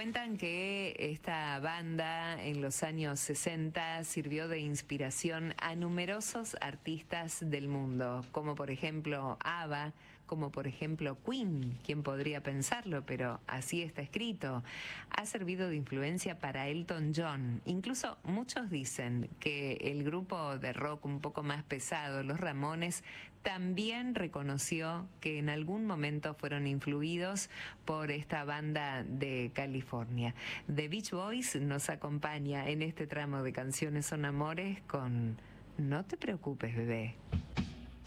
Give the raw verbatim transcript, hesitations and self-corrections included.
Cuentan que esta banda en los años sesenta sirvió de inspiración a numerosos artistas del mundo, como por ejemplo ABBA, como por ejemplo Queen, quien podría pensarlo, pero así está escrito. Ha servido de influencia para Elton John. Incluso muchos dicen que el grupo de rock un poco más pesado, los Ramones, también reconoció que en algún momento fueron influidos por esta banda de California. The Beach Boys nos acompaña en este tramo de Canciones son Amores con No te preocupes, bebé.